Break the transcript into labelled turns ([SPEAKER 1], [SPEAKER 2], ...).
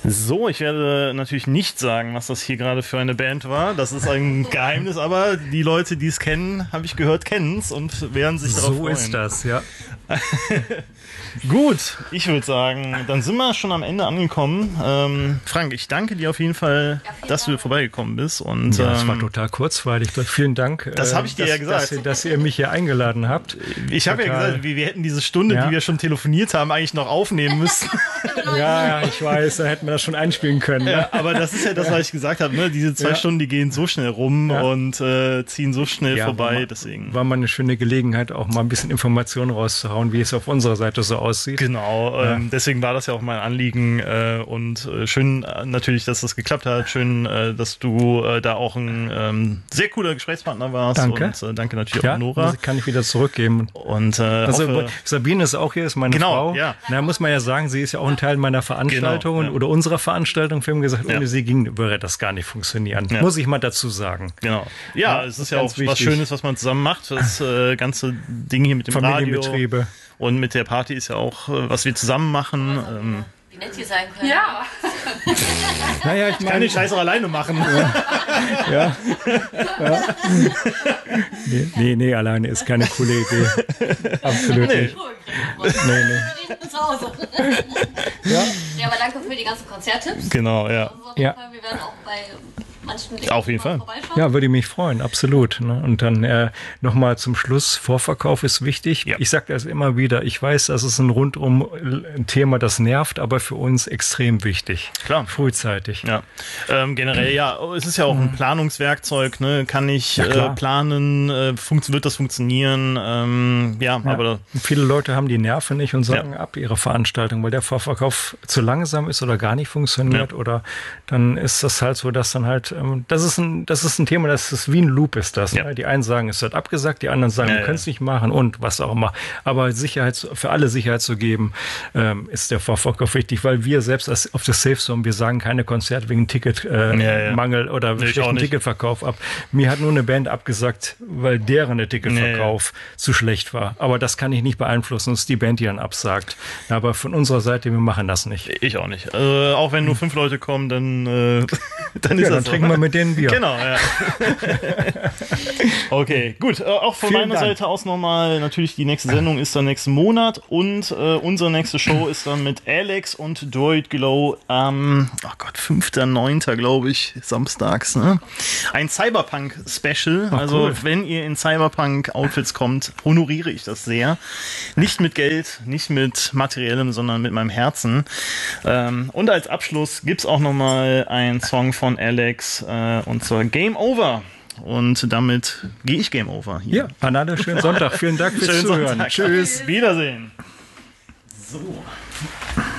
[SPEAKER 1] So, ich werde natürlich nicht sagen, was das hier gerade für eine Band war. Das ist ein Geheimnis, aber die Leute, die es kennen, habe ich gehört, kennen es und werden sich darauf freuen.
[SPEAKER 2] So ist das, ja.
[SPEAKER 1] Gut, ich würde sagen, dann sind wir schon am Ende angekommen. Frank, ich danke dir auf jeden Fall, dass du vorbeigekommen bist. Und,
[SPEAKER 2] ja, das war total kurzweilig. Vielen Dank,
[SPEAKER 1] das habe ich dir ja gesagt.
[SPEAKER 2] dass ihr mich hier eingeladen habt.
[SPEAKER 1] Ich habe ja gesagt, wir hätten diese Stunde, die wir schon telefoniert haben, eigentlich noch aufnehmen müssen.
[SPEAKER 2] Ja, ich weiß, da hätten wir das schon einspielen können.
[SPEAKER 1] Ja, aber das ist ja das, was ich gesagt habe. Ne? Diese 2 Stunden, die gehen so schnell rum und ziehen so schnell vorbei. Deswegen
[SPEAKER 2] war mal eine schöne Gelegenheit, auch mal ein bisschen Informationen rauszuhauen, wie es auf unserer Seite so aussieht.
[SPEAKER 1] Genau, deswegen war das ja auch mein Anliegen und schön natürlich, dass das geklappt hat. Schön, dass du da auch ein sehr cooler Gesprächspartner warst.
[SPEAKER 2] Danke.
[SPEAKER 1] Und danke natürlich auch Nora.
[SPEAKER 2] Das kann ich wieder zurückgeben.
[SPEAKER 1] Und
[SPEAKER 2] also Sabine ist auch hier, ist meine Frau.
[SPEAKER 1] Ja.
[SPEAKER 2] Na, muss man ja sagen, sie ist ja auch ein Teil meiner Veranstaltung oder unserer Veranstaltung. Wir haben gesagt, ohne sie würde das gar nicht funktionieren. Ja. Muss ich mal dazu sagen.
[SPEAKER 1] Genau. Ja, es ist ja auch wichtig. Was Schönes, was man zusammen macht. Das ganze Ding hier mit dem
[SPEAKER 2] Familienbetriebe.
[SPEAKER 1] Radio. Und mit der Party ist ja auch, was wir zusammen machen.
[SPEAKER 3] Wie nett ihr sein könnt.
[SPEAKER 4] Ja.
[SPEAKER 1] Naja, ich kann den Scheiß auch alleine machen.
[SPEAKER 2] Ja. Nee, alleine ist keine coole Idee. Absolut nicht.
[SPEAKER 3] Nee. Zu Hause.
[SPEAKER 2] Ja,
[SPEAKER 3] aber danke für die ganzen Konzerttipps.
[SPEAKER 1] Genau, ja.
[SPEAKER 3] Wir werden auch bei manchen Dingen
[SPEAKER 1] auf jeden Fall
[SPEAKER 3] vorbeischauen.
[SPEAKER 2] Ja, würde ich mich freuen, absolut. Ne? Und dann nochmal zum Schluss, Vorverkauf ist wichtig. Ja. Ich sage das immer wieder, ich weiß, das ist ein rundum Thema, das nervt, aber für uns extrem wichtig.
[SPEAKER 1] Klar.
[SPEAKER 2] Frühzeitig.
[SPEAKER 1] Ja. Generell, ja, es ist ja auch ein Planungswerkzeug, ne? Kann ich planen, wird das funktionieren? Aber
[SPEAKER 2] viele Leute haben die Nerven nicht und sagen ab ihre Veranstaltung, weil der Vorverkauf zu langsam ist oder gar nicht funktioniert oder dann ist das halt so, dass dann halt das ist ein Thema, das ist wie ein Loop ist das. Ne? Die einen sagen, es wird abgesagt, die anderen sagen, wir können es nicht machen und was auch immer. Aber für alle Sicherheit zu geben, ist der Vorverkauf wichtig, weil wir selbst auf der Safe Zone, wir sagen keine Konzerte wegen Ticketmangel oder schlechten Ticketverkauf ab. Mir hat nur eine Band abgesagt, weil deren Ticketverkauf zu schlecht war. Aber das kann ich nicht beeinflussen. Das ist die Band, die dann absagt. Aber von unserer Seite, wir machen das nicht.
[SPEAKER 1] Ich auch nicht. Auch wenn nur 5 Leute kommen, dann ist das
[SPEAKER 2] dann trinken wir mit denen Bier.
[SPEAKER 1] Genau, ja. Okay, gut. Auch von meiner Seite aus nochmal, natürlich die nächste Sendung ist dann nächsten Monat und unsere nächste Show ist dann mit Alex und Droid Glow am 5.9. glaube ich, samstags. Ne? Ein Cyberpunk-Special. Also wenn ihr in Cyberpunk-Outfits kommt, honoriere ich das sehr. Nicht mit Geld, nicht mit Materiellem, sondern mit meinem Herzen. Und als Abschluss gibt's auch nochmal einen Song von Alex und zwar Game Over. Und damit gehe ich Game Over hier.
[SPEAKER 2] Ja, Anna, schönen Sonntag. Vielen Dank fürs Zuhören.
[SPEAKER 1] Tschüss. Wiedersehen. So.